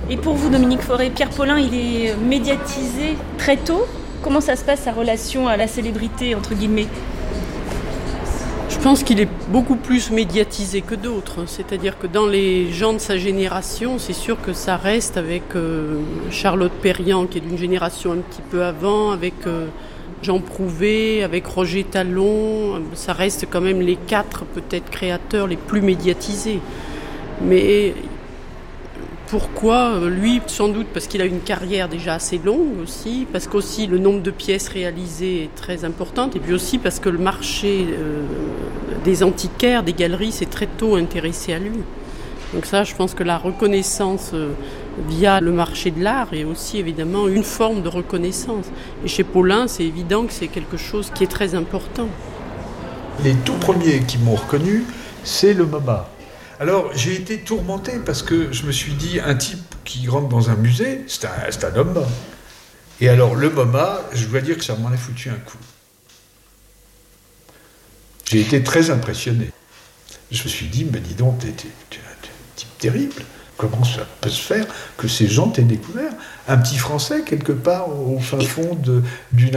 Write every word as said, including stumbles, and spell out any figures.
Et pour vous, Dominique Fauré, Pierre Paulin, il est médiatisé très tôt. Comment ça se passe, sa relation à la célébrité, entre guillemets ? Je pense qu'il est beaucoup plus médiatisé que d'autres. C'est-à-dire que dans les gens de sa génération, c'est sûr que ça reste avec euh, Charlotte Perriand, qui est d'une génération un petit peu avant, avec euh, Jean Prouvé, avec Roger Tallon. Ça reste quand même les quatre, peut-être, créateurs les plus médiatisés. Mais pourquoi ? Lui, sans doute parce qu'il a une carrière déjà assez longue aussi, parce qu'aussi le nombre de pièces réalisées est très important, et puis aussi parce que le marché euh, des antiquaires, des galeries, s'est très tôt intéressé à lui. Donc ça, je pense que la reconnaissance euh, via le marché de l'art est aussi évidemment une forme de reconnaissance. Et chez Paulin, c'est évident que c'est quelque chose qui est très important. Les tout premiers qui m'ont reconnu, c'est le MoMA. Alors, j'ai été tourmenté parce que je me suis dit, un type qui rentre dans un musée, c'est un, c'est un homme. Et alors, le MoMA, je dois dire que ça m'en a foutu un coup. J'ai été très impressionné. Je me suis dit, mais dis donc, t'es, t'es, t'es un type terrible. Comment ça peut se faire que ces gens t'aient découvert ? Un petit Français, quelque part, au fin fond de, d'une